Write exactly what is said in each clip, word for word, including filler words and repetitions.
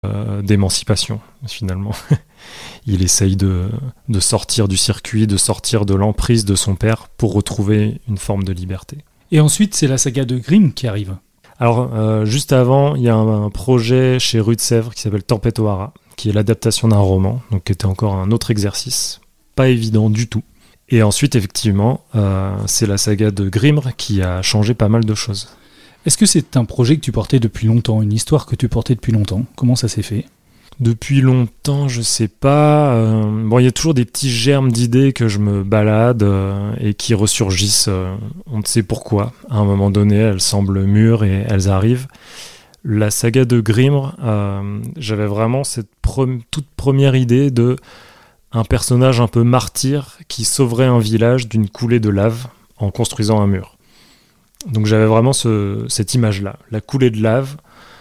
euh, d'émancipation, finalement. Il essaye de, de sortir du circuit, de sortir de l'emprise de son père pour retrouver une forme de liberté. Et ensuite, c'est la saga de Grimm qui arrive. Alors, euh, juste avant, il y a un, un projet chez Rue de Sèvres qui s'appelle Tempête au Haras, qui est l'adaptation d'un roman, donc qui était encore un autre exercice, pas évident du tout. Et ensuite, effectivement, euh, c'est la saga de Grimr qui a changé pas mal de choses. Est-ce que c'est un projet que tu portais depuis longtemps, une histoire que tu portais depuis longtemps ? Comment ça s'est fait ? Depuis longtemps, je sais pas. Euh, bon, il y a toujours des petits germes d'idées que je me balade euh, et qui ressurgissent. Euh, on ne sait pourquoi. À un moment donné, elles semblent mûres et elles arrivent. La saga de Grimr, euh, j'avais vraiment cette pre- toute première idée de un personnage un peu martyr qui sauverait un village d'une coulée de lave en construisant un mur. Donc j'avais vraiment ce, cette image-là, la coulée de lave,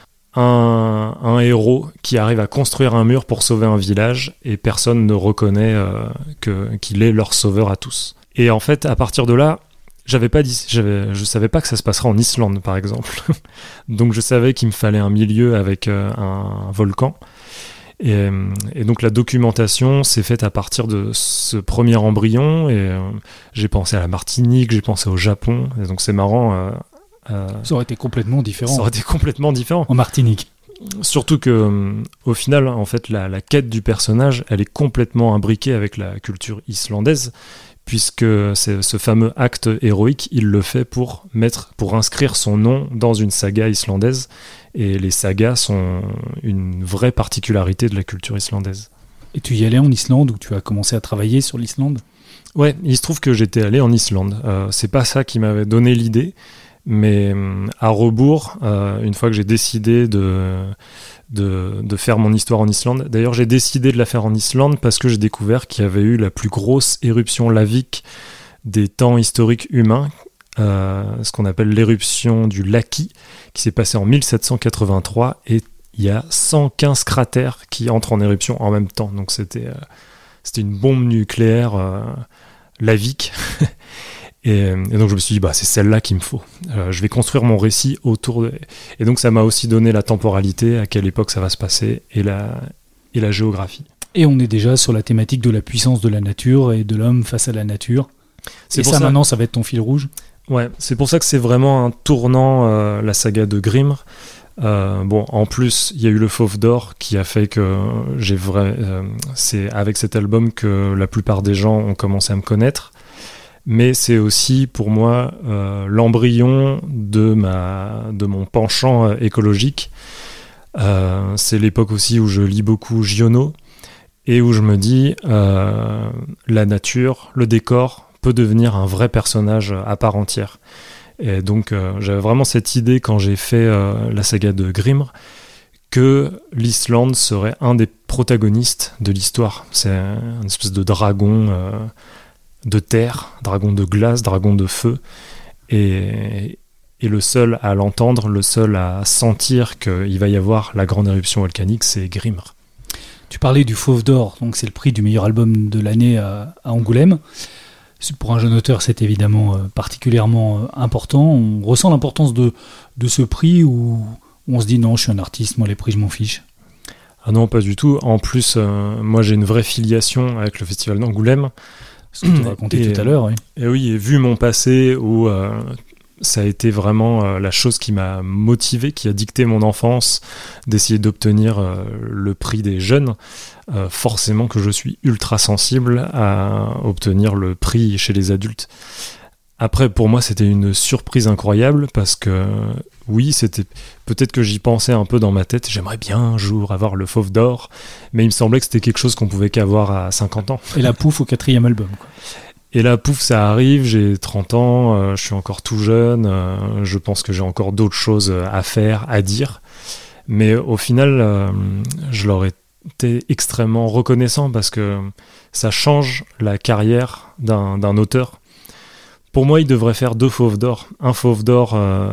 un, un héros qui arrive à construire un mur pour sauver un village et personne ne reconnaît euh, que, qu'il est leur sauveur à tous. Et en fait, à partir de là, j'avais pas dit, j'avais, je savais pas que ça se passerait en Islande, par exemple. Donc je savais qu'il me fallait un milieu avec euh, un volcan. Et, et donc la documentation s'est faite à partir de ce premier embryon et euh, j'ai pensé à la Martinique, j'ai pensé au Japon, et donc c'est marrant. Euh, euh, ça aurait été complètement différent. Ça aurait été complètement différent. En Martinique. Surtout que, euh, au final, en fait, la, la quête du personnage, elle est complètement imbriquée avec la culture islandaise, puisque c'est ce fameux acte héroïque, il le fait pour mettre, pour inscrire son nom dans une saga islandaise. Et les sagas sont une vraie particularité de la culture islandaise. Et tu y allais en Islande, ou tu as commencé à travailler sur l'Islande ? Ouais, il se trouve que j'étais allé en Islande. Euh, c'est pas ça qui m'avait donné l'idée, mais à rebours, euh, une fois que j'ai décidé de, de, de faire mon histoire en Islande, d'ailleurs j'ai décidé de la faire en Islande parce que j'ai découvert qu'il y avait eu la plus grosse éruption lavique des temps historiques humains, Euh, ce qu'on appelle l'éruption du Laki, qui s'est passée en mille sept cent quatre-vingt-trois, et il y a cent quinze cratères qui entrent en éruption en même temps. Donc c'était, euh, c'était une bombe nucléaire euh, lavique. et, et donc je me suis dit, bah, c'est celle-là qu'il me faut. Euh, je vais construire mon récit autour de... Et donc ça m'a aussi donné la temporalité, à quelle époque ça va se passer, et la, et la géographie. Et on est déjà sur la thématique de la puissance de la nature et de l'homme face à la nature. C'est et ça, ça, maintenant, ça va être ton fil rouge ? Ouais, c'est pour ça que c'est vraiment un tournant, euh, la saga de Grimr. Euh, bon, en plus, il y a eu le Fauve d'Or qui a fait que j'ai vrai, euh, c'est avec cet album que la plupart des gens ont commencé à me connaître. Mais c'est aussi pour moi euh, l'embryon de ma, de mon penchant euh, écologique. Euh, c'est l'époque aussi où je lis beaucoup Giono et où je me dis euh, la nature, le décor peut devenir un vrai personnage à part entière. Et donc euh, j'avais vraiment cette idée quand j'ai fait euh, la saga de Grimr que l'Islande serait un des protagonistes de l'histoire. C'est une espèce de dragon euh, de terre, dragon de glace, dragon de feu, et, et le seul à l'entendre, le seul à sentir qu'il va y avoir la grande éruption volcanique, c'est Grimr. Tu parlais du Fauve d'Or, donc c'est le prix du meilleur album de l'année à, à Angoulême. Pour un jeune auteur, c'est évidemment particulièrement important. On ressent l'importance de, de ce prix où on se dit non, je suis un artiste, moi les prix, je m'en fiche. Ah non, pas du tout. En plus, euh, moi j'ai une vraie filiation avec le Festival d'Angoulême. Ce que tu racontais tout à l'heure, oui. Et oui, et vu mon passé où euh, ça a été vraiment euh, la chose qui m'a motivé, qui a dicté mon enfance, d'essayer d'obtenir euh, le prix des jeunes. Euh, forcément que je suis ultra sensible à obtenir le prix chez les adultes. Après, pour moi, c'était une surprise incroyable parce que, oui, c'était peut-être que j'y pensais un peu dans ma tête. J'aimerais bien un jour avoir le Fauve d'Or, mais il me semblait que c'était quelque chose qu'on pouvait qu'avoir à cinquante ans. Et la pouf au quatrième album, quoi. Et là, pouf, ça arrive, j'ai trente ans, euh, je suis encore tout jeune, euh, je pense que j'ai encore d'autres choses à faire, à dire. Mais au final, euh, je leur ai été extrêmement reconnaissant parce que ça change la carrière d'un, d'un auteur. Pour moi, il devrait faire deux Fauves d'Or. Un Fauve d'Or euh,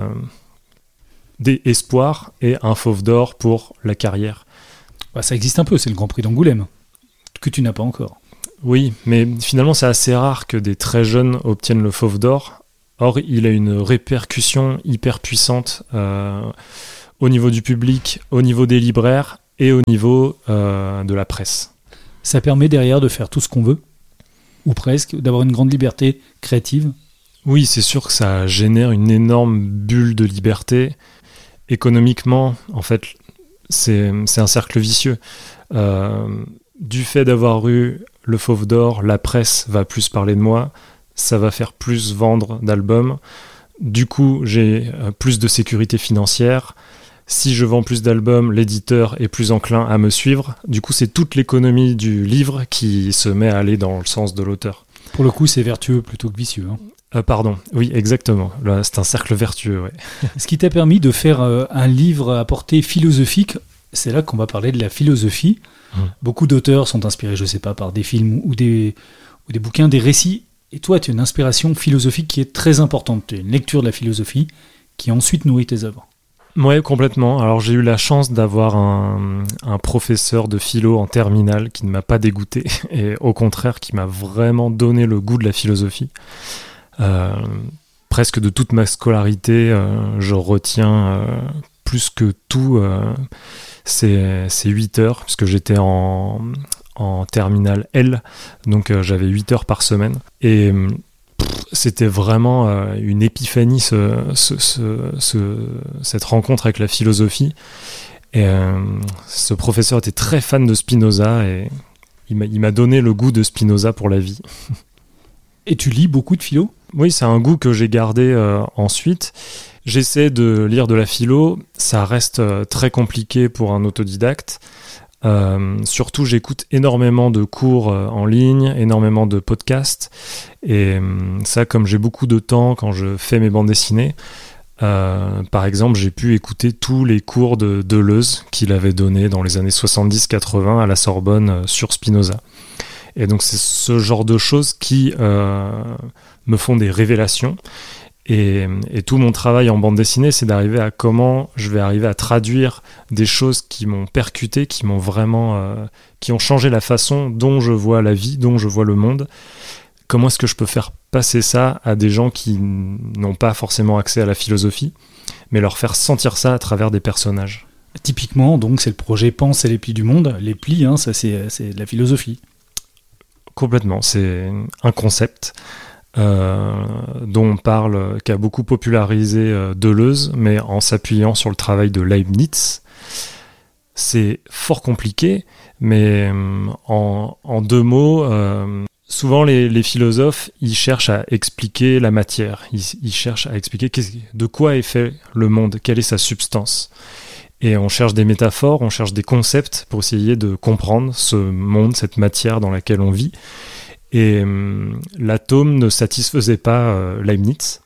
des espoirs et un Fauve d'Or pour la carrière. Bah, ça existe un peu, c'est le Grand Prix d'Angoulême, que tu n'as pas encore. Oui, mais finalement, c'est assez rare que des très jeunes obtiennent le Fauve d'Or. Or, il a une répercussion hyper puissante euh, au niveau du public, au niveau des libraires et au niveau euh, de la presse. Ça permet derrière de faire tout ce qu'on veut, ou presque, d'avoir une grande liberté créative. Oui, c'est sûr que ça génère une énorme bulle de liberté. Économiquement, en fait, c'est, c'est un cercle vicieux. Euh, du fait d'avoir eu le Fauve d'Or, la presse va plus parler de moi, ça va faire plus vendre d'albums. Du coup, j'ai plus de sécurité financière. Si je vends plus d'albums, l'éditeur est plus enclin à me suivre. Du coup, c'est toute l'économie du livre qui se met à aller dans le sens de l'auteur. Pour le coup, c'est vertueux plutôt que vicieux. Hein. Euh, pardon, oui, exactement. Là, c'est un cercle vertueux, ouais. Ce qui t'a permis de faire euh, un livre à portée philosophique, c'est là qu'on va parler de la philosophie. Mmh. Beaucoup d'auteurs sont inspirés, je ne sais pas, par des films ou des, ou des bouquins, des récits. Et toi, tu as une inspiration philosophique qui est très importante. Tu as une lecture de la philosophie qui ensuite nourrit tes œuvres. Oui, complètement. Alors j'ai eu la chance d'avoir un, un professeur de philo en terminale qui ne m'a pas dégoûté et au contraire qui m'a vraiment donné le goût de la philosophie. Euh, presque de toute ma scolarité, euh, je retiens euh, plus que tout euh, ces, ces huit heures, puisque j'étais en, en terminale L, donc euh, j'avais huit heures par semaine. Et c'était vraiment euh, une épiphanie, ce, ce, ce, ce, cette rencontre avec la philosophie. Et euh, ce professeur était très fan de Spinoza et il m'a, il m'a donné le goût de Spinoza pour la vie. Et tu lis beaucoup de philo ? Oui, c'est un goût que j'ai gardé euh, ensuite. J'essaie de lire de la philo. Ça reste euh, très compliqué pour un autodidacte. Euh, surtout, j'écoute énormément de cours euh, en ligne, énormément de podcasts. Et euh, ça, comme j'ai beaucoup de temps quand je fais mes bandes dessinées, euh, par exemple, j'ai pu écouter tous les cours de Deleuze qu'il avait donnés dans les années soixante-dix quatre-vingts à la Sorbonne euh, sur Spinoza. Et donc, c'est ce genre de choses qui euh, me font des révélations. Et, et tout mon travail en bande dessinée, c'est d'arriver à comment je vais arriver à traduire des choses qui m'ont percuté, qui m'ont vraiment, euh, qui ont changé la façon dont je vois la vie, dont je vois le monde. Comment est-ce que je peux faire passer ça à des gens qui n'ont pas forcément accès à la philosophie, mais leur faire sentir ça à travers des personnages. Typiquement, donc, c'est le projet Pense et les plis du monde. Les plis, hein, ça, c'est, c'est de la philosophie. Complètement, c'est un concept. Euh, dont on parle, qu'a beaucoup popularisé euh, Deleuze, mais en s'appuyant sur le travail de Leibniz. C'est fort compliqué, mais euh, en, en deux mots, euh, souvent les, les philosophes, ils cherchent à expliquer la matière, ils, ils cherchent à expliquer de quoi est fait le monde, quelle est sa substance. Et on cherche des métaphores, on cherche des concepts pour essayer de comprendre ce monde, cette matière dans laquelle on vit. Et euh, l'atome ne satisfaisait pas euh, Leibniz.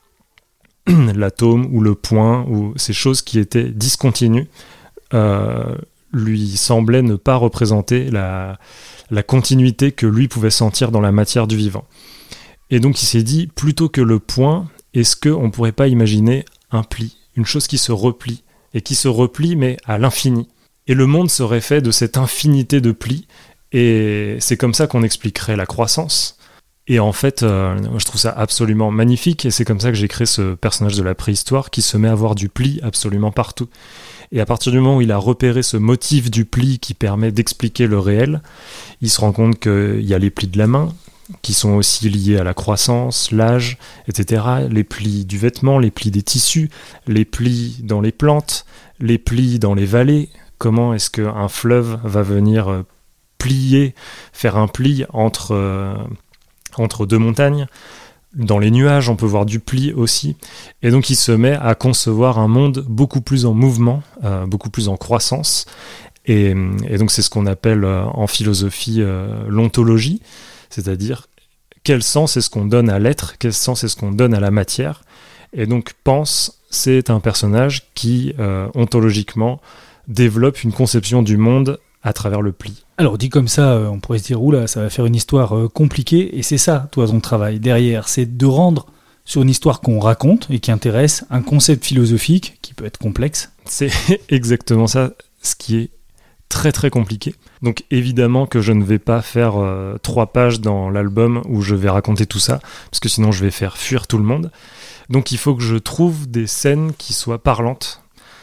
L'atome ou le point ou ces choses qui étaient discontinues euh, lui semblaient ne pas représenter la, la continuité que lui pouvait sentir dans la matière du vivant. Et donc il s'est dit, plutôt que le point, est-ce qu'on ne pourrait pas imaginer un pli, une chose qui se replie, et qui se replie mais à l'infini. Et le monde serait fait de cette infinité de plis. Et c'est comme ça qu'on expliquerait la croissance. Et en fait, euh, je trouve ça absolument magnifique. Et c'est comme ça que j'ai créé ce personnage de la préhistoire qui se met à avoir du pli absolument partout. Et à partir du moment où il a repéré ce motif du pli qui permet d'expliquer le réel, il se rend compte qu'il y a les plis de la main, qui sont aussi liés à la croissance, l'âge, et cetera. Les plis du vêtement, les plis des tissus, les plis dans les plantes, les plis dans les vallées. Comment est-ce qu'un fleuve va venir euh, plier, faire un pli entre, euh, entre deux montagnes. Dans les nuages, on peut voir du pli aussi. Et donc, il se met à concevoir un monde beaucoup plus en mouvement, euh, beaucoup plus en croissance. Et, et donc, c'est ce qu'on appelle euh, en philosophie euh, l'ontologie, c'est-à-dire quel sens est-ce qu'on donne à l'être, quel sens est-ce qu'on donne à la matière. Et donc, Pense, c'est un personnage qui, euh, ontologiquement, développe une conception du monde à travers le pli. Alors dit comme ça, on pourrait se dire, oula, ça va faire une histoire compliquée, et c'est ça, toi, ton travail derrière, c'est de rendre sur une histoire qu'on raconte et qui intéresse un concept philosophique qui peut être complexe. C'est exactement ça, ce qui est très très compliqué. Donc évidemment que je ne vais pas faire euh, trois pages dans l'album où je vais raconter tout ça, parce que sinon je vais faire fuir tout le monde. Donc il faut que je trouve des scènes qui soient parlantes,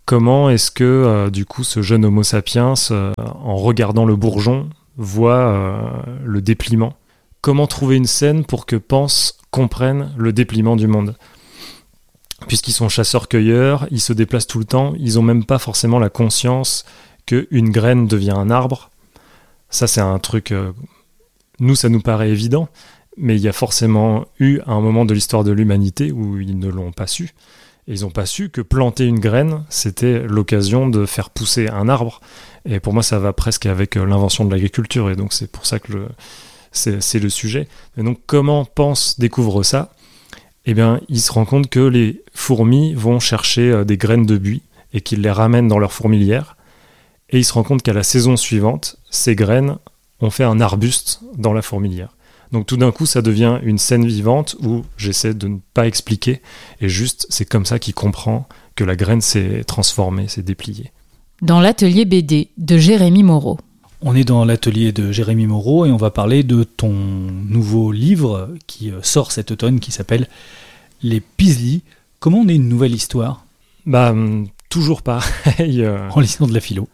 comment est-ce que, euh, du coup, ce jeune Homo sapiens, euh, en regardant le bourgeon, voit euh, le dépliement ? Comment trouver une scène pour que Pense comprenne le dépliement du monde ? Puisqu'ils sont chasseurs-cueilleurs, ils se déplacent tout le temps, ils n'ont même pas forcément la conscience qu'une graine devient un arbre. Ça, c'est un truc... Euh, nous, ça nous paraît évident, mais il y a forcément eu un moment de l'histoire de l'humanité où ils ne l'ont pas su. Et ils n'ont pas su que planter une graine, c'était l'occasion de faire pousser un arbre. Et pour moi, ça va presque avec l'invention de l'agriculture, et donc c'est pour ça que le, c'est, c'est le sujet. Et donc, comment Pense découvre ça ? Eh bien, il se rend compte que les fourmis vont chercher des graines de buis et qu'ils les ramènent dans leur fourmilière. Et il se rend compte qu'à la saison suivante, ces graines ont fait un arbuste dans la fourmilière. Donc tout d'un coup, ça devient une scène vivante où j'essaie de ne pas expliquer, et juste, c'est comme ça qu'il comprend que la graine s'est transformée, s'est dépliée. Dans l'atelier B D de Jérémy Moreau. On est dans l'atelier de Jérémy Moreau et on va parler de ton nouveau livre qui sort cet automne, qui s'appelle Les Pislis. Comment on est une nouvelle histoire ? Bah, toujours pareil. Euh, en lisant de la philo.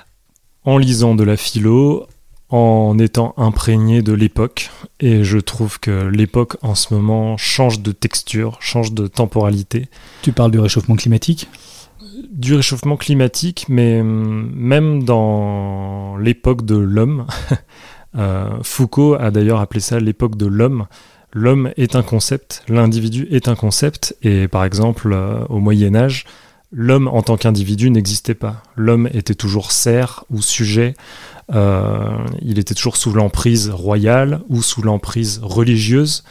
En lisant de la philo, en étant imprégné de l'époque. Et je trouve que l'époque, en ce moment, change de texture, change de temporalité. Tu parles du réchauffement climatique ? Du réchauffement climatique, mais même dans l'époque de l'homme. euh, Foucault a d'ailleurs appelé ça l'époque de l'homme. L'homme est un concept, l'individu est un concept. Et par exemple, euh, au Moyen-Âge, l'homme en tant qu'individu n'existait pas. L'homme était toujours serf ou sujet. Euh, il était toujours sous l'emprise royale ou sous l'emprise religieuse,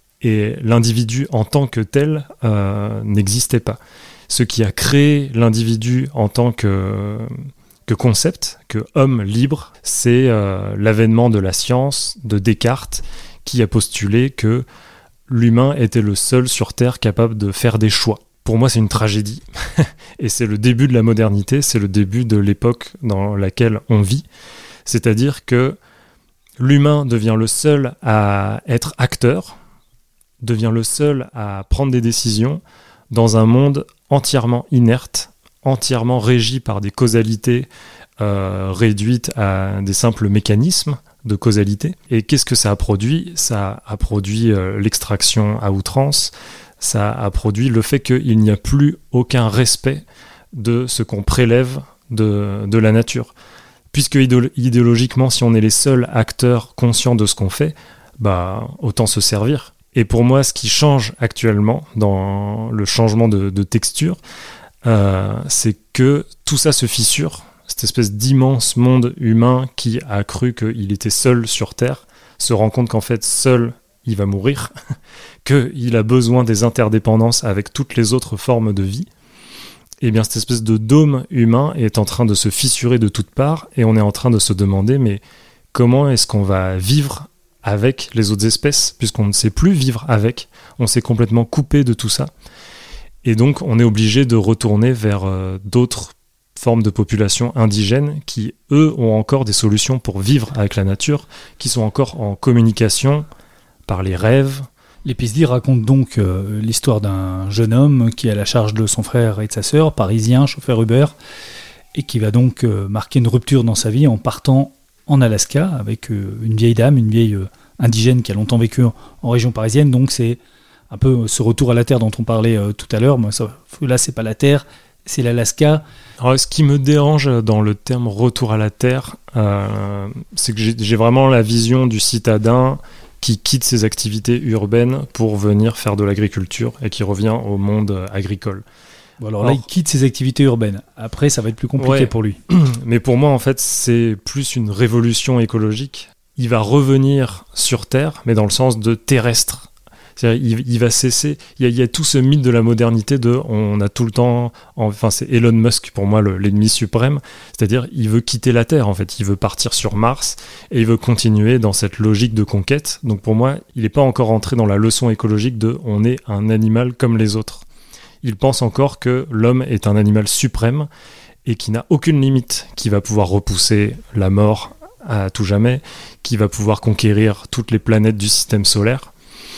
et l'individu en tant que tel euh, n'existait pas. Ce qui a créé l'individu en tant que, que concept, que homme libre, c'est euh, l'avènement de la science, de Descartes, qui a postulé que l'humain était le seul sur Terre capable de faire des choix. Pour moi, c'est une tragédie, et c'est le début de la modernité, c'est le début de l'époque dans laquelle on vit. C'est-à-dire que l'humain devient le seul à être acteur, devient le seul à prendre des décisions dans un monde entièrement inerte, entièrement régi par des causalités euh, réduites à des simples mécanismes de causalité. Et qu'est-ce que ça a produit ? Ça a produit euh, l'extraction à outrance, ça a produit le fait qu'il n'y a plus aucun respect de ce qu'on prélève de, de la nature. Puisque idéologiquement, si on est les seuls acteurs conscients de ce qu'on fait, bah, autant se servir. Et pour moi, ce qui change actuellement dans le changement de, de texture, euh, c'est que tout ça se fissure. Cette espèce d'immense monde humain qui a cru qu'il était seul sur Terre se rend compte qu'en fait, seul, il va mourir, qu'il a besoin des interdépendances avec toutes les autres formes de vie. Et bien, cette espèce de dôme humain est en train de se fissurer de toutes parts, et on est en train de se demander, mais comment est-ce qu'on va vivre avec les autres espèces, puisqu'on ne sait plus vivre avec, on s'est complètement coupé de tout ça. Et donc, on est obligé de retourner vers euh, d'autres formes de populations indigènes qui, eux, ont encore des solutions pour vivre avec la nature, qui sont encore en communication par les rêves. Les Pislis racontent donc euh, l'histoire d'un jeune homme qui a la charge de son frère et de sa sœur, parisien, chauffeur Uber, et qui va donc euh, marquer une rupture dans sa vie en partant en Alaska avec euh, une vieille dame, une vieille euh, indigène qui a longtemps vécu en, en région parisienne. Donc c'est un peu ce retour à la Terre dont on parlait euh, tout à l'heure. Moi, ça, là, c'est pas la Terre, c'est l'Alaska. Alors, ce qui me dérange dans le terme retour à la Terre, euh, c'est que j'ai, j'ai vraiment la vision du citadin qui quitte ses activités urbaines pour venir faire de l'agriculture et qui revient au monde agricole. Bon, alors là, alors, il quitte ses activités urbaines. Après, ça va être plus compliqué ouais, pour lui. Mais pour moi, en fait, c'est plus une révolution écologique. Il va revenir sur Terre, mais dans le sens de terrestre. C'est-à-dire, il, il va cesser... Il y, a, il y a tout ce mythe de la modernité de... On a tout le temps... Enfin, c'est Elon Musk, pour moi, le, l'ennemi suprême. C'est-à-dire, il veut quitter la Terre, en fait. Il veut partir sur Mars et il veut continuer dans cette logique de conquête. Donc, pour moi, il n'est pas encore entré dans la leçon écologique de... On est un animal comme les autres. Il pense encore que l'homme est un animal suprême et qui n'a aucune limite, qui va pouvoir repousser la mort à tout jamais, qui va pouvoir conquérir toutes les planètes du système solaire.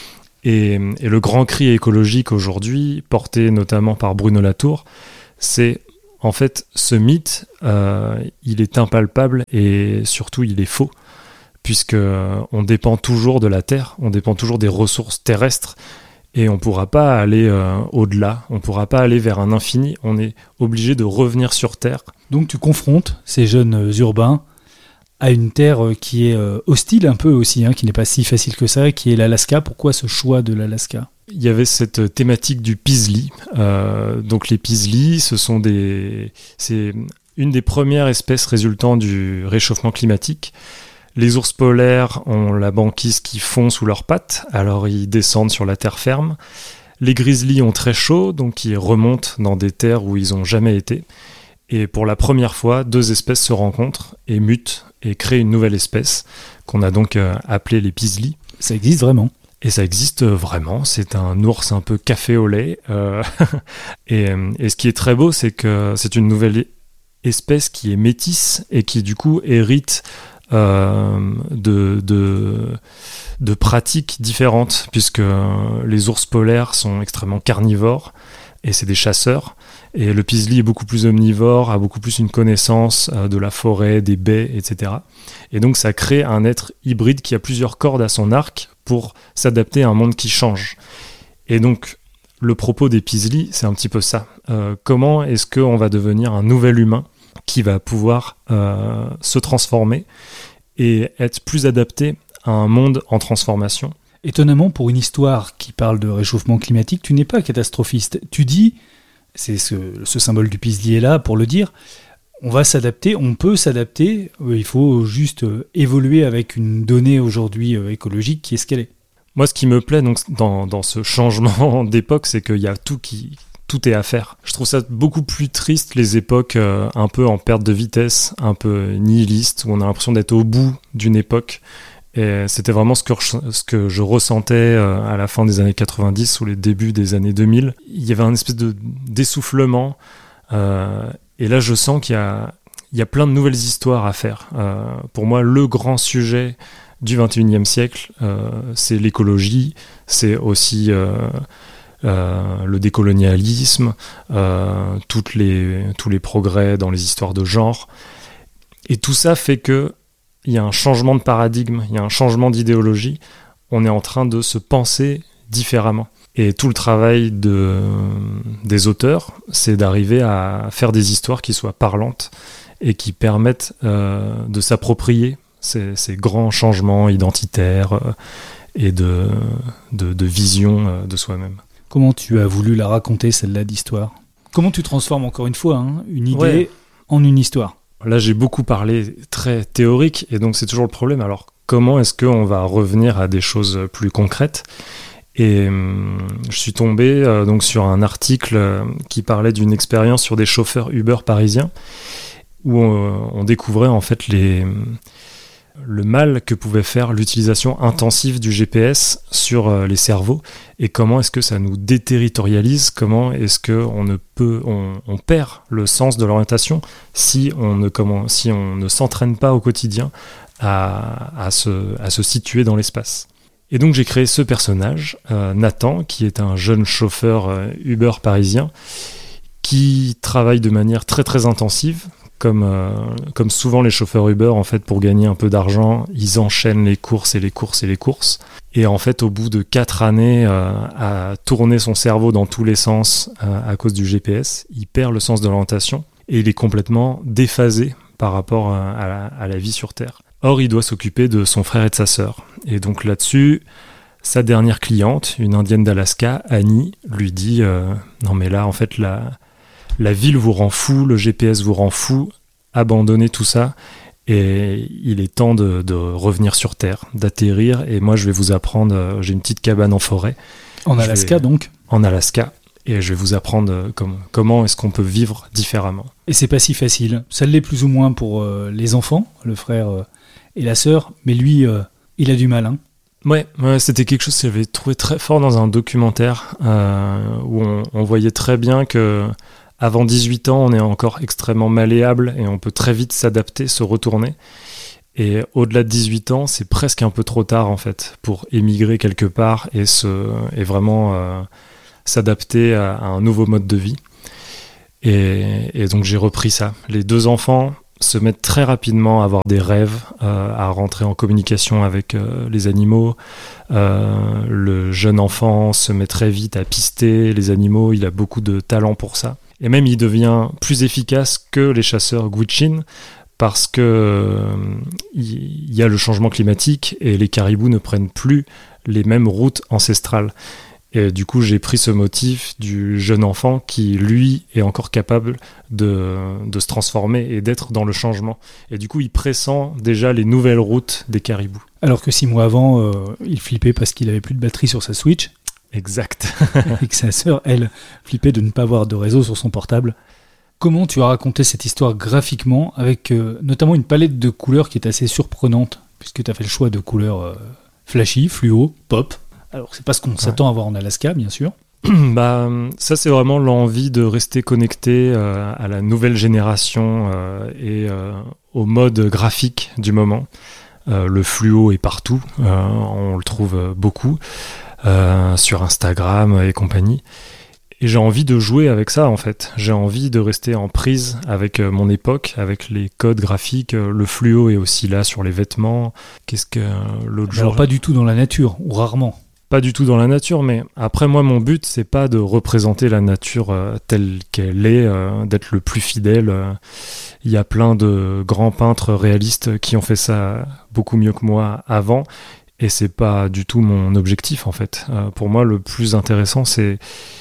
Et, et le grand cri écologique aujourd'hui, porté notamment par Bruno Latour, c'est En fait, ce mythe, euh, il est impalpable et surtout, il est faux, puisque euh, on dépend toujours de la Terre, on dépend toujours des ressources terrestres, et on ne pourra pas aller euh, au-delà, on ne pourra pas aller vers un infini, on est obligé de revenir sur Terre. Donc tu confrontes ces jeunes urbains à une terre qui est hostile un peu aussi, hein, qui n'est pas si facile que ça, qui est l'Alaska. Pourquoi ce choix de l'Alaska ? Il y avait cette thématique du pisli. Euh, donc les pislis, ce sont des, c'est une des premières espèces résultant du réchauffement climatique. Les ours polaires ont la banquise qui fond sous leurs pattes, alors ils descendent sur la terre ferme. Les grizzlies ont très chaud, donc ils remontent dans des terres où ils n'ont jamais été. Et pour la première fois, deux espèces se rencontrent et mutent et créent une nouvelle espèce qu'on a donc euh, appelée les pislis. Ça existe vraiment. Et ça existe vraiment, c'est un ours un peu café au lait. Euh et, et ce qui est très beau, c'est que c'est une nouvelle espèce qui est métisse et qui du coup hérite euh, de, de, de pratiques différentes, puisque les ours polaires sont extrêmement carnivores et c'est des chasseurs. Et le pisli est beaucoup plus omnivore, a beaucoup plus une connaissance euh, de la forêt, des baies, et cetera. Et donc ça crée un être hybride qui a plusieurs cordes à son arc pour s'adapter à un monde qui change. Et donc le propos des pislis, c'est un petit peu ça. Euh, comment est-ce qu'on va devenir un nouvel humain qui va pouvoir euh, se transformer et être plus adapté à un monde en transformation ? Étonnamment, pour une histoire qui parle de réchauffement climatique, tu n'es pas catastrophiste. Tu dis... C'est ce, ce symbole du pisli est là pour le dire. On va s'adapter, on peut s'adapter. Il faut juste évoluer avec une donnée aujourd'hui écologique qui est ce qu'elle est. Moi, ce qui me plaît donc, dans, dans ce changement d'époque, c'est qu'il y a tout qui tout est à faire. Je trouve ça beaucoup plus triste, les époques euh, un peu en perte de vitesse, un peu nihilistes, où on a l'impression d'être au bout d'une époque. Et c'était vraiment ce que, ce que je ressentais à la fin des années quatre-vingt-dix ou les débuts des années deux mille. Il y avait un espèce de d'essoufflement. Euh, et là, je sens qu'il y a, il y a plein de nouvelles histoires à faire. Euh, pour moi, le grand sujet du vingt et unième siècle, euh, c'est l'écologie, c'est aussi euh, euh, le décolonialisme, euh, toutes les, tous les progrès dans les histoires de genre. Et tout ça fait que il y a un changement de paradigme, il y a un changement d'idéologie. On est en train de se penser différemment. Et tout le travail de, des auteurs, c'est d'arriver à faire des histoires qui soient parlantes et qui permettent euh, de s'approprier ces, ces grands changements identitaires euh, et de, de, de vision euh, de soi-même. Comment tu as voulu la raconter, celle-là d'histoire ? Comment tu transformes encore une fois hein, une idée ouais. en une histoire ? Là, j'ai beaucoup parlé très théorique, et donc c'est toujours le problème. Alors, comment est-ce qu'on va revenir à des choses plus concrètes ? Et hum, je suis tombé euh, donc sur un article euh, qui parlait d'une expérience sur des chauffeurs Uber parisiens, où on, on découvrait en fait les, le mal que pouvait faire l'utilisation intensive du G P S sur euh, les cerveaux, et comment est-ce que ça nous déterritorialise, comment est-ce qu'on ne peut, on, on perd le sens de l'orientation si on ne, comment, si on ne s'entraîne pas au quotidien à, à, se, à se situer dans l'espace. Et donc j'ai créé ce personnage, euh, Nathan, qui est un jeune chauffeur euh, Uber parisien, qui travaille de manière très très intensive. Comme, euh, comme souvent les chauffeurs Uber, en fait, pour gagner un peu d'argent, ils enchaînent les courses et les courses et les courses. Et en fait, au bout de quatre années euh, à tourner son cerveau dans tous les sens euh, à cause du G P S, il perd le sens de l'orientation et il est complètement déphasé par rapport à, à, la, à la vie sur Terre. Or, il doit s'occuper de son frère et de sa sœur. Et donc là-dessus, sa dernière cliente, une indienne d'Alaska, Annie, lui dit euh, « Non mais là, en fait, la... La ville vous rend fou, le G P S vous rend fou, abandonnez tout ça et il est temps de, de revenir sur Terre, d'atterrir et moi je vais vous apprendre, euh, j'ai une petite cabane en forêt. En je Alaska vais, donc En Alaska et je vais vous apprendre euh, comme, comment est-ce qu'on peut vivre différemment. Et c'est pas si facile, ça l'est plus ou moins pour euh, les enfants, le frère euh, et la sœur, mais lui euh, il a du mal hein. Ouais, ouais, c'était quelque chose que j'avais trouvé très fort dans un documentaire euh, où on, on voyait très bien que avant dix-huit ans, on est encore extrêmement malléable et on peut très vite s'adapter, se retourner. Et au-delà de dix-huit ans, c'est presque un peu trop tard en fait pour émigrer quelque part et, se, et vraiment euh, s'adapter à, à un nouveau mode de vie. Et, et donc j'ai repris ça. Les deux enfants se mettent très rapidement à avoir des rêves, euh, à rentrer en communication avec euh, les animaux. Euh, le jeune enfant se met très vite à pister les animaux, il a beaucoup de talent pour ça. Et même il devient plus efficace que les chasseurs Gwich'in parce que euh, il y a le changement climatique et les caribous ne prennent plus les mêmes routes ancestrales. Et du coup, j'ai pris ce motif du jeune enfant qui, lui, est encore capable de, de se transformer et d'être dans le changement. Et du coup, il pressent déjà les nouvelles routes des caribous. Alors que six mois avant, euh, il flippait parce qu'il avait plus de batterie sur sa Switch. Exact. Et que sa sœur, elle, flippait de ne pas avoir de réseau sur son portable. Comment tu as raconté cette histoire graphiquement, avec euh, notamment une palette de couleurs qui est assez surprenante, puisque tu as fait le choix de couleurs euh, flashy, fluo, pop. Alors, c'est pas ce qu'on ouais. s'attend à voir en Alaska, bien sûr. Bah, ça, c'est vraiment l'envie de rester connecté euh, à la nouvelle génération euh, et euh, au mode graphique du moment. Euh, le fluo est partout, euh, on le trouve beaucoup euh, sur Instagram et compagnie. Et j'ai envie de jouer avec ça, en fait. J'ai envie de rester en prise avec euh, mon époque, avec les codes graphiques. Le fluo est aussi là sur les vêtements. Qu'est-ce que euh, l'autre jour... Alors, pas du tout dans la nature, ou rarement. Pas du tout dans la nature, mais après moi mon but c'est pas de représenter la nature euh, telle qu'elle est, euh, d'être le plus fidèle. Il y a plein de grands peintres réalistes qui ont fait ça beaucoup mieux que moi avant, et c'est pas du tout mon objectif en fait. Euh, pour moi le plus intéressant c'est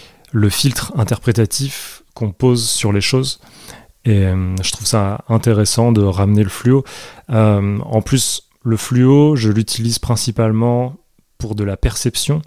le filtre interprétatif qu'on pose sur les choses, et euh, je trouve ça intéressant de ramener le fluo. Euh, en plus le fluo je l'utilise principalement pour de la perception,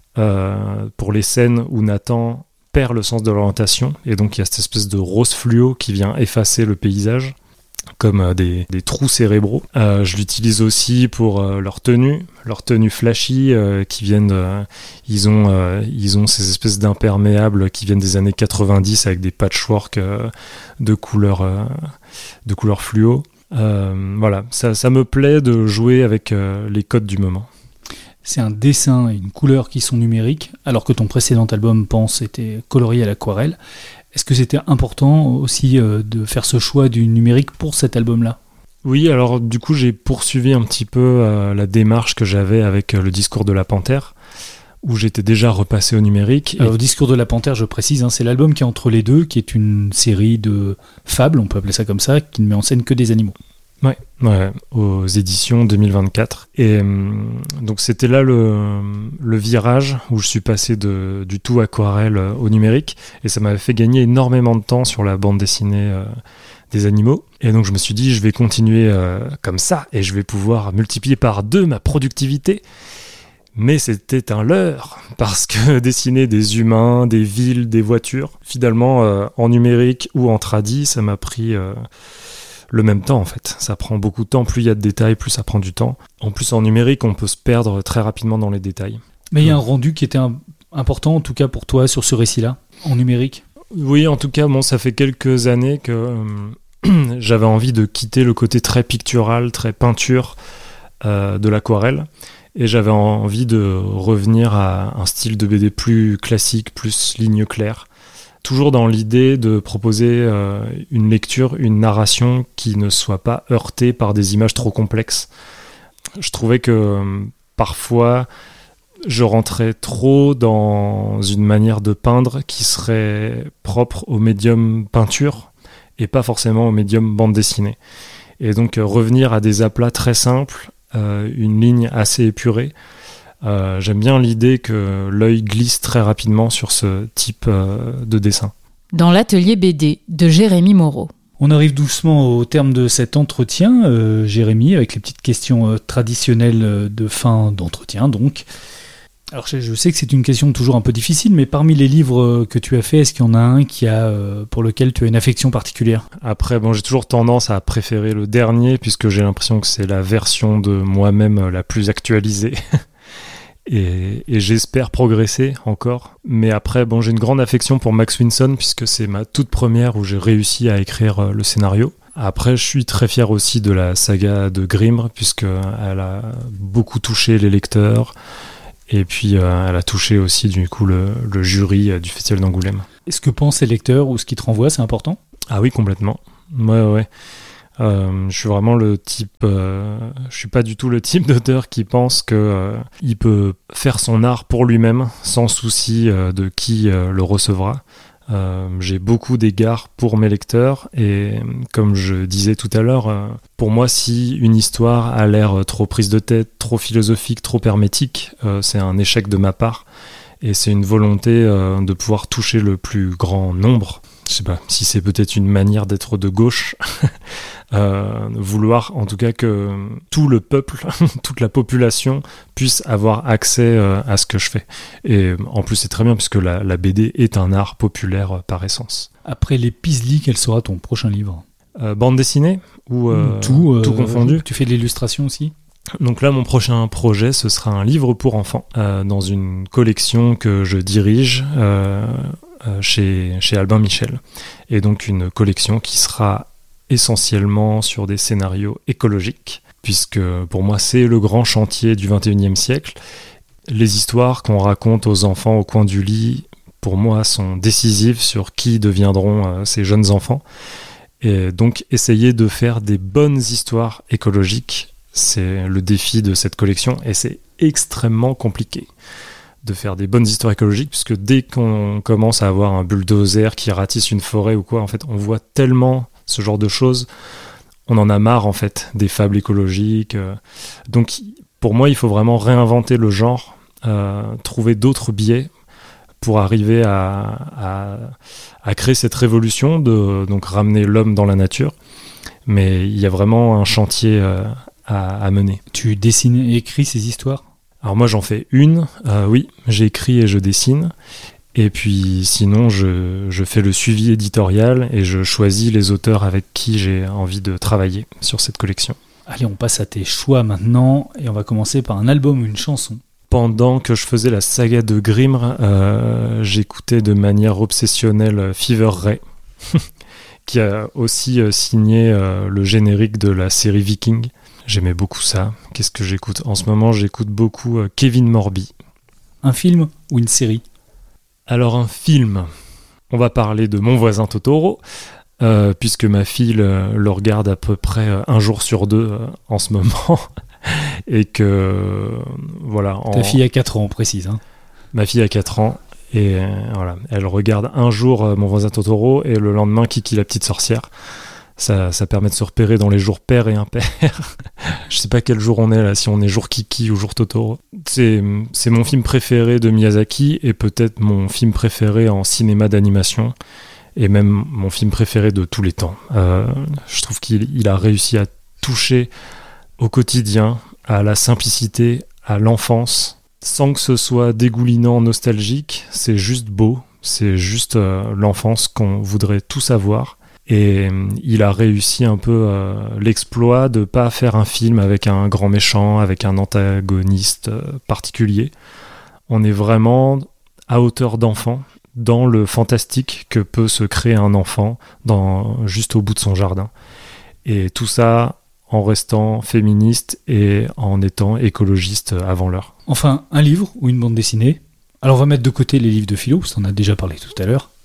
euh, pour les scènes où Nathan perd le sens de l'orientation, et donc il y a cette espèce de rose fluo qui vient effacer le paysage, comme euh, des, des trous cérébraux. Euh, je l'utilise aussi pour euh, leur tenue, leur tenue flashy, euh, qui viennent de, ils, ont, euh, ils ont ces espèces d'imperméables qui viennent des années quatre-vingt-dix avec des patchwork euh, de couleurs euh, de couleurs fluo. Euh, voilà, ça, ça me plaît de jouer avec euh, les codes du moment. C'est un dessin et une couleur qui sont numériques, alors que ton précédent album, Pense, était colorié à l'aquarelle. Est-ce que c'était important aussi euh, de faire ce choix du numérique pour cet album-là ? Oui, alors du coup j'ai poursuivi un petit peu euh, la démarche que j'avais avec euh, le discours de la Panthère, où j'étais déjà repassé au numérique. Alors, et... Le discours de la Panthère, je précise, hein, c'est l'album qui est entre les deux, qui est une série de fables, on peut appeler ça comme ça, qui ne met en scène que des animaux. Ouais, ouais, aux éditions deux mille vingt-quatre. Et euh, donc c'était là le, le virage où je suis passé de, du tout aquarelle au numérique, et ça m'avait fait gagner énormément de temps sur la bande dessinée euh, des animaux. Et donc je me suis dit, je vais continuer euh, comme ça, et je vais pouvoir multiplier par deux ma productivité. Mais c'était un leurre, parce que dessiner des humains, des villes, des voitures, finalement euh, en numérique ou en tradi, ça m'a pris... Euh, le même temps en fait, ça prend beaucoup de temps, plus il y a de détails, plus ça prend du temps. En plus en numérique, on peut se perdre très rapidement dans les détails. Mais il y a un rendu qui était un, important en tout cas pour toi sur ce récit-là, en numérique ? Oui, en tout cas, bon, ça fait quelques années que euh, j'avais envie de quitter le côté très pictural, très peinture euh, de l'aquarelle, et j'avais envie de revenir à un style de B D plus classique, plus ligne claire. Toujours dans l'idée de proposer euh, une lecture, une narration qui ne soit pas heurtée par des images trop complexes. Je trouvais que euh, parfois, je rentrais trop dans une manière de peindre qui serait propre au médium peinture et pas forcément au médium bande dessinée. Et donc euh, revenir à des aplats très simples, euh, une ligne assez épurée. Euh, j'aime bien l'idée que l'œil glisse très rapidement sur ce type euh, de dessin. Dans l'atelier B D de Jérémy Moreau. On arrive doucement au terme de cet entretien, euh, Jérémy, avec les petites questions euh, traditionnelles de fin d'entretien. Donc, alors je, je sais que c'est une question toujours un peu difficile, mais parmi les livres que tu as fait, est-ce qu'il y en a un qui a, euh, pour lequel tu as une affection particulière ? Après, bon, j'ai toujours tendance à préférer le dernier, puisque j'ai l'impression que c'est la version de moi-même la plus actualisée. Et, et j'espère progresser encore. Mais après, bon, j'ai une grande affection pour Max Winson, puisque c'est ma toute première où j'ai réussi à écrire le scénario. Après, je suis très fier aussi de la saga de Grimm, puisqu'elle a beaucoup touché les lecteurs. Et puis euh, elle a touché aussi du coup le, le jury euh, du Festival d'Angoulême. Est-ce que pensent les lecteurs ou ce qui te renvoie, c'est important ? Ah oui, complètement. Ouais, ouais. Euh, je suis vraiment le type... Euh, je suis pas du tout le type d'auteur qui pense que euh, il peut faire son art pour lui-même sans souci euh, de qui euh, le recevra. Euh, j'ai beaucoup d'égards pour mes lecteurs et comme je disais tout à l'heure, euh, pour moi si une histoire a l'air trop prise de tête, trop philosophique, trop hermétique, euh, c'est un échec de ma part et c'est une volonté euh, de pouvoir toucher le plus grand nombre. Je sais pas si c'est peut-être une manière d'être de gauche, euh, vouloir en tout cas que tout le peuple, toute la population puisse avoir accès euh, à ce que je fais. Et en plus c'est très bien puisque la, la B D est un art populaire euh, par essence. Après les Pisli, quel sera ton prochain livre ? euh, Bande dessinée ou euh, tout, euh, tout confondu. Tu fais de l'illustration aussi ? Donc là, mon prochain projet, ce sera un livre pour enfants euh, dans une collection que je dirige euh, euh, chez, chez Albin Michel. Et donc une collection qui sera essentiellement sur des scénarios écologiques, puisque pour moi, c'est le grand chantier du vingt et unième siècle. Les histoires qu'on raconte aux enfants au coin du lit, pour moi, sont décisives sur qui deviendront euh, ces jeunes enfants. Et donc, essayer de faire des bonnes histoires écologiques, c'est le défi de cette collection et c'est extrêmement compliqué de faire des bonnes histoires écologiques puisque dès qu'on commence à avoir un bulldozer qui ratisse une forêt ou quoi, en fait, on voit tellement ce genre de choses, on en a marre en fait des fables écologiques. Donc, pour moi, il faut vraiment réinventer le genre, euh, trouver d'autres biais pour arriver à, à, à créer cette révolution de donc ramener l'homme dans la nature. Mais il y a vraiment un chantier euh, À, à mener. Tu dessines et écris ces histoires ? Alors moi j'en fais une, euh, oui, j'écris et je dessine, et puis sinon je, je fais le suivi éditorial et je choisis les auteurs avec qui j'ai envie de travailler sur cette collection. Allez, on passe à tes choix maintenant, et on va commencer par un album ou une chanson. Pendant que je faisais la saga de Grimm, euh, j'écoutais de manière obsessionnelle Fever Ray, qui a aussi euh, signé euh, le générique de la série Viking. J'aimais beaucoup ça. Qu'est-ce que j'écoute ? En ce moment, j'écoute beaucoup euh, Kevin Morby. Un film ou une série ? Alors, un film. On va parler de Mon voisin Totoro, euh, puisque ma fille le, le regarde à peu près euh, un jour sur deux euh, en ce moment. Et que, euh, voilà. En... Ta fille a quatre ans, on précise. Hein. Ma fille a quatre ans. Et euh, voilà, elle regarde un jour euh, Mon voisin Totoro et le lendemain Kiki la petite sorcière. Ça, ça permet de se repérer dans les jours pairs et impairs. Je sais pas quel jour on est là, si on est jour Kiki ou jour Totoro. C'est, c'est mon film préféré de Miyazaki et peut-être mon film préféré en cinéma d'animation et même mon film préféré de tous les temps. Euh, je trouve qu'il il a réussi à toucher au quotidien, à la simplicité, à l'enfance, sans que ce soit dégoulinant, nostalgique. C'est juste beau, c'est juste euh, l'enfance qu'on voudrait tous avoir. Et il a réussi un peu euh, l'exploit de pas faire un film avec un grand méchant, avec un antagoniste euh, particulier. On est vraiment à hauteur d'enfant, dans le fantastique que peut se créer un enfant dans, juste au bout de son jardin. Et tout ça en restant féministe et en étant écologiste avant l'heure. Enfin, un livre ou une bande dessinée. Alors on va mettre de côté les livres de philo, parce qu'on en a déjà parlé tout à l'heure.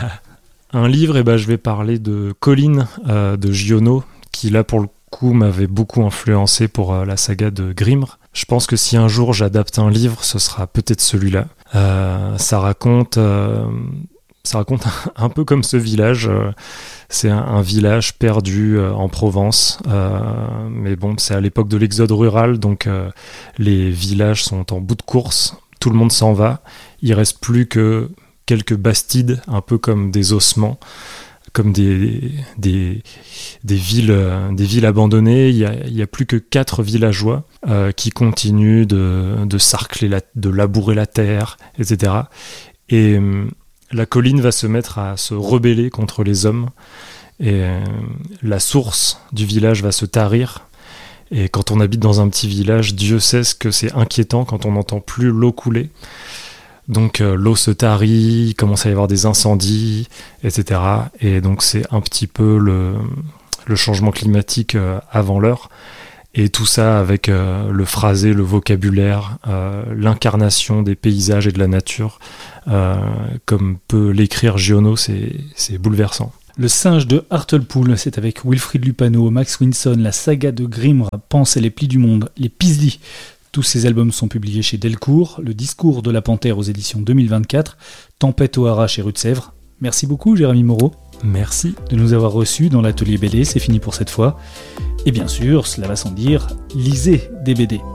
Un livre, eh ben, je vais parler de Colline euh, de Giono, qui là pour le coup m'avait beaucoup influencé pour euh, la saga de Grimm. Je pense que si un jour j'adapte un livre, ce sera peut-être celui-là. Euh, ça raconte, euh, ça raconte un, un peu comme ce village. Euh, c'est un, un village perdu euh, en Provence, euh, mais bon, c'est à l'époque de l'exode rural, donc euh, les villages sont en bout de course. Tout le monde s'en va. Il reste plus que quelques bastides, un peu comme des ossements, comme des, des, des, villes, des villes abandonnées. Il n'y a, il y a plus que quatre villageois euh, qui continuent de, de sarcler, la, de labourer la terre, et cetera. Et euh, la colline va se mettre à se rebeller contre les hommes. Et euh, la source du village va se tarir. Et quand on habite dans un petit village, Dieu sait ce que c'est inquiétant quand on n'entend plus l'eau couler. Donc euh, l'eau se tarit, il commence à y avoir des incendies, et cetera. Et donc c'est un petit peu le, le changement climatique euh, avant l'heure. Et tout ça avec euh, le phrasé, le vocabulaire, euh, l'incarnation des paysages et de la nature, euh, comme peut l'écrire Giono, c'est, c'est bouleversant. Le singe de Hartlepool, c'est avec Wilfried Lupano, Max Winson, la saga de Grimm, Pense et les plis du monde, les Pisli. Tous ces albums sont publiés chez Delcourt. Le discours de la panthère aux éditions deux mille vingt-quatre, Tempête au Hara chez Rue de Sèvres. Merci beaucoup Jérémy Moreau. Merci de nous avoir reçus dans l'atelier B D, c'est fini pour cette fois. Et bien sûr, cela va sans dire, lisez des B D.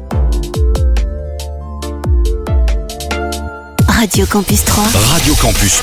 Radio Campus trois. Radio Campus